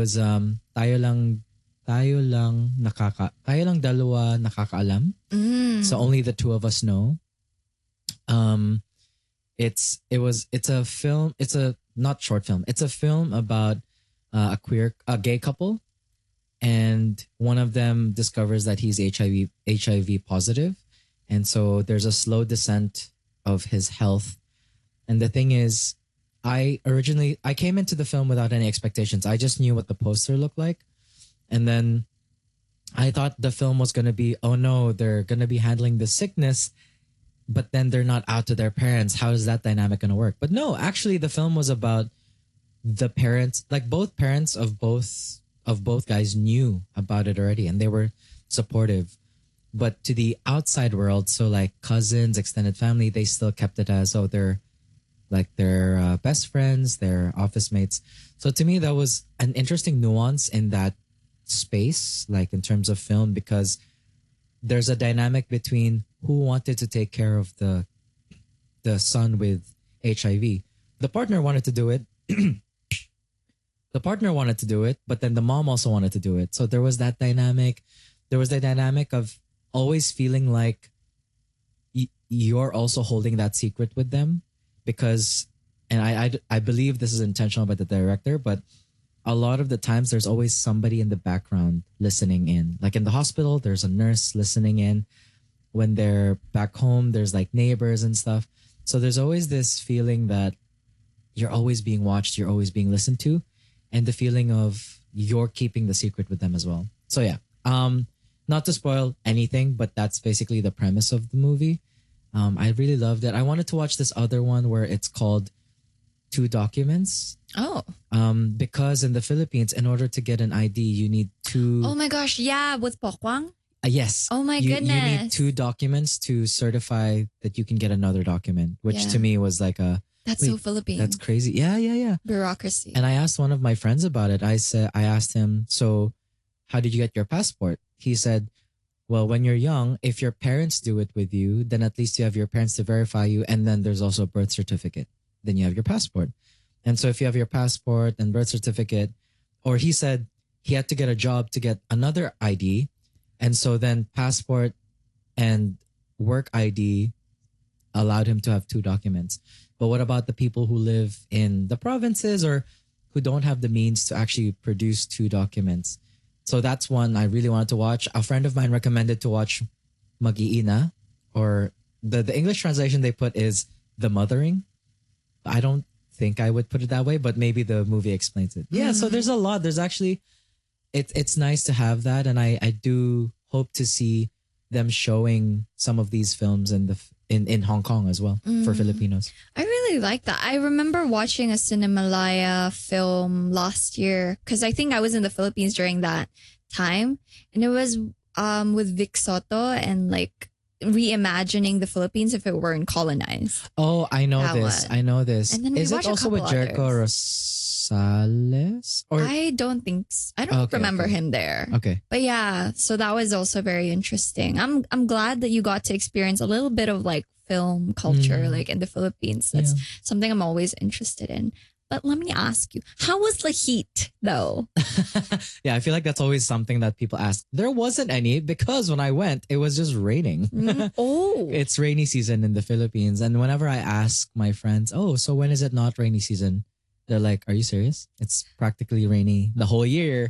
was tayo lang dalawa nakakaalam. So only the two of us know. It's a film. It's a not short film. It's a film about a gay couple, and one of them discovers that he's HIV positive, and so there's a slow descent of his health. And the thing is, I came into the film without any expectations. I just knew what the poster looked like, and then I thought the film was gonna be, oh no, they're gonna be handling the sickness, but then they're not out to their parents. How is that dynamic gonna work? But no, actually, the film was about the parents, like both parents of both guys knew about it already, and they were supportive. But to the outside world, so like cousins, extended family, they still kept it as, oh, they're like their best friends, their office mates. So to me, that was an interesting nuance in that space, like in terms of film, because there's a dynamic between who wanted to take care of the son with HIV. The partner wanted to do it. The partner wanted to do it, but then the mom also wanted to do it. So there was that dynamic. There was the dynamic of always feeling like you're also holding that secret with them, because, and I believe this is intentional by the director, but a lot of the times there's always somebody in the background listening in. Like in the hospital, there's a nurse listening in. When they're back home, there's like neighbors and stuff. So there's always this feeling that you're always being watched, you're always being listened to, and the feeling of you're keeping the secret with them as well. So yeah, not to spoil anything, but that's basically the premise of the movie. I really loved it. I wanted to watch this other one where it's called Two Documents. Oh. Because in the Philippines, in order to get an ID, you need two. Oh my gosh, yeah, with Pokwang? Yes. Oh my You goodness. need two documents to certify that you can get another document, which to me was like That's so Philippine. That's crazy. Yeah. Bureaucracy. And I asked one of my friends about it. I asked him, so how did you get your passport? He said, well, when you're young, if your parents do it with you, then at least you have your parents to verify you. And then there's also a birth certificate. Then you have your passport. And so if you have your passport and birth certificate, or he said he had to get a job to get another ID. And so then passport and work ID allowed him to have two documents. But what about the people who live in the provinces or who don't have the means to actually produce two documents? So that's one I really wanted to watch. A friend of mine recommended to watch Mag-iina, or the English translation they put is The Mothering. I don't think I would put it that way, but maybe the movie explains it. Yeah, so there's a lot. There's actually, it's nice to have that. And I do hope to see them showing some of these films in Hong Kong as well for Filipinos. I really like that. I remember watching a Cinemalaya film last year because I think I was in the Philippines during that time, and it was with Vic Soto and like reimagining the Philippines if it weren't colonized. Oh, I know That this. one. I know this. And then we Is it watched a also with couple Jericho others. Rosales? Or I don't think I don't Okay, remember okay. him there. okay. But yeah, so that was also very interesting. I'm glad that you got to experience a little bit of like film culture like in the Philippines. That's something I'm always interested in. But let me ask you, how was the heat though? Yeah, I feel like that's always something that people ask. There wasn't any because when I went, it was just raining. Oh. It's rainy season in the Philippines. And whenever I ask my friends, oh, so when is it not rainy season? They're like, are you serious? It's practically rainy the whole year.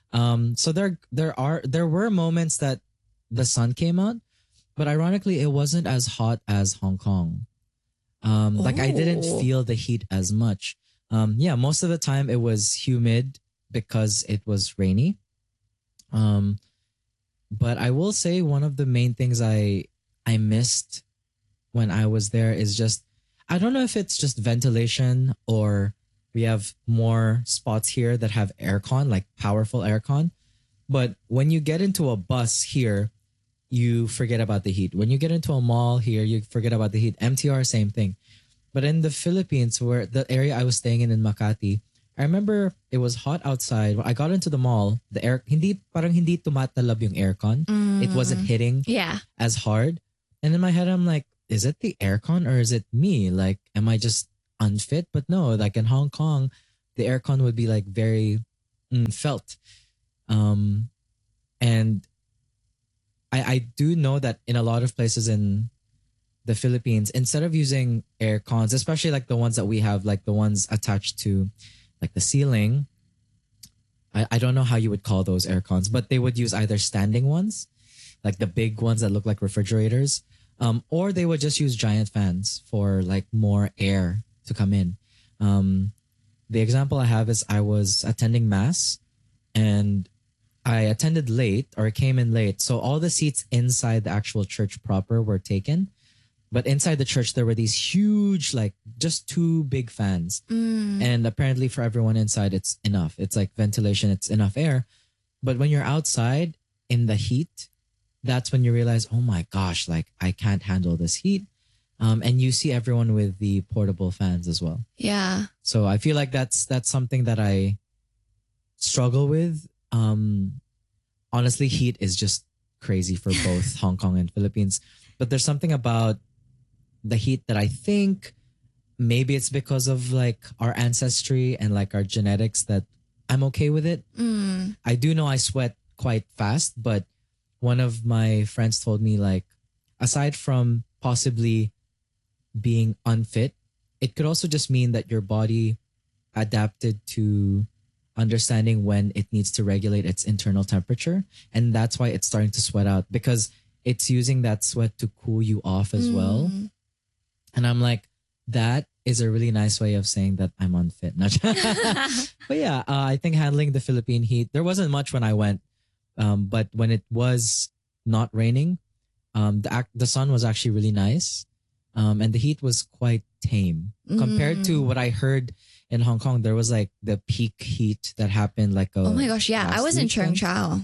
So there were moments that the sun came out, but ironically, it wasn't as hot as Hong Kong. Like I didn't Oh. feel the heat as much. Yeah, most of the time it was humid because it was rainy. But I will say one of the main things I missed when I was there is just, I don't know if it's just ventilation or we have more spots here that have aircon, like powerful aircon. But when you get into a bus here, you forget about the heat. When you get into a mall here, you forget about the heat. MTR, same thing. But in the Philippines, where the area I was staying in Makati, I remember it was hot outside. When I got into the mall, the air parang hindi tumatalab yung aircon. It wasn't hitting Yeah. as hard. And in my head, I'm like, is it the aircon or is it me? Like, am I just unfit? But no, like in Hong Kong, the aircon would be like very felt. Um, and I do know that in a lot of places in the Philippines, instead of using air cons, especially like the ones that we have, like the ones attached to like the ceiling, I don't know how you would call those air cons, but they would use either standing ones, like the big ones that look like refrigerators, or they would just use giant fans for like more air to come in. The example I have is I was attending mass and I attended late or came in late. So all the seats inside the actual church proper were taken. But inside the church, there were these huge, like just two big fans. And apparently for everyone inside, it's enough. It's like ventilation, it's enough air. But when you're outside in the heat, that's when you realize, oh my gosh, like I can't handle this heat. And you see everyone with the portable fans as well. Yeah. So I feel like that's something that I struggle with. Honestly, heat is just crazy for both Hong Kong and Philippines. But there's something about the heat that I think maybe it's because of like our ancestry and like our genetics that I'm okay with it. I do know I sweat quite fast, but one of my friends told me like aside from possibly being unfit, it could also just mean that your body adapted to understanding when it needs to regulate its internal temperature. And that's why it's starting to sweat out because it's using that sweat to cool you off as well. And I'm like, that is a really nice way of saying that I'm unfit. But yeah, I think handling the Philippine heat, there wasn't much when I went. But when it was not raining, the sun was actually really nice. And the heat was quite tame compared to what I heard in Hong Kong. There was like the peak heat that happened like Oh my gosh, yeah. I was in Cheung weekend. Chau.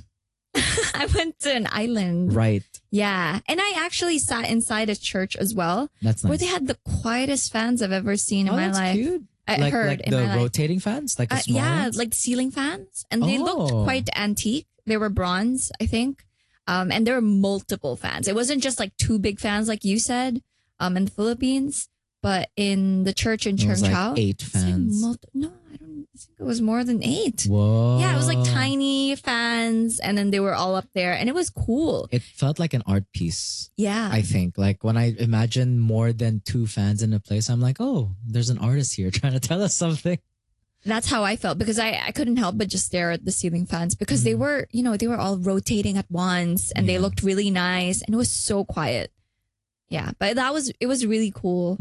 I went to an island. Right. Yeah. And I actually sat inside a church as well, That's nice. where they had the quietest fans I've ever seen in my that's life. cute. I like heard like in the my life. rotating fans, like a small Yeah, ones? like ceiling fans. And they looked Oh. quite antique. They were bronze, I think. And there were multiple fans. It wasn't just like two big fans, like you said, in the Philippines, but in the church in It was Cheung like Chau. 8 it's like fans. no, I don't think it was more than 8. Whoa. Yeah, it was like tiny fans, and then they were all up there, and it was cool. It felt like an art piece. Yeah. I think like when I imagine more than 2 fans in a place, I'm like, oh, there's an artist here trying to tell us something. That's how I felt because I couldn't help but just stare at the ceiling fans because they were, they were all rotating at once and they Yeah. looked really nice and it was so quiet. Yeah, but it was really cool.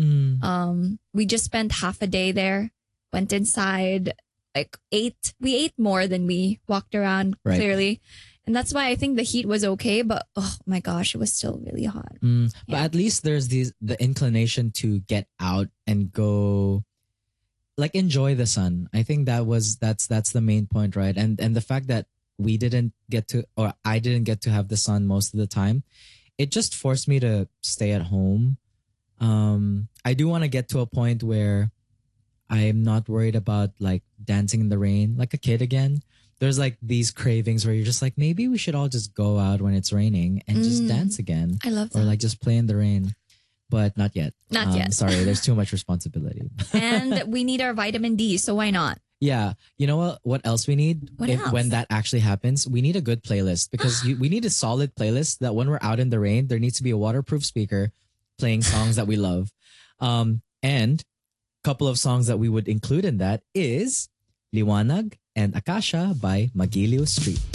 We just spent half a day there, went inside, like we ate more than we walked around Right. clearly. And that's why I think the heat was okay, but oh my gosh, it was still really hot. But Yeah. at least there's the inclination to get out and go like enjoy the sun. I think that's the main point, right? And the fact that we didn't get to or I didn't get to have the sun most of the time, it just forced me to stay at home. I do want to get to a point where I'm not worried about like dancing in the rain like a kid again. There's like these cravings where you're just like, maybe we should all just go out when it's raining and just dance again. I love that. Or like just play in the rain. But not yet. Not yet. Sorry, there's too much responsibility. And we need our vitamin D, so why not? Yeah. You know what? What else we need? What else? When that actually happens, we need a good playlist because we need a solid playlist that when we're out in the rain, there needs to be a waterproof speaker playing songs that we love. And a couple of songs that we would include in that is Liwanag and Akasha by Magiliw Street.